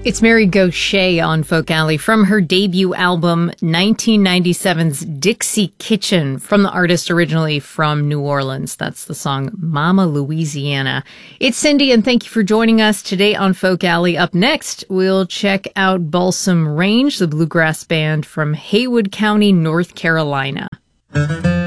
It's Mary Gauthier on Folk Alley from her debut album 1997's Dixie Kitchen, from the artist originally from New Orleans. That's the song Mama Louisiana. It's Cindy, and thank you for joining us today on Folk Alley. Up next, we'll check out Balsam Range, the bluegrass band from Haywood County, North Carolina.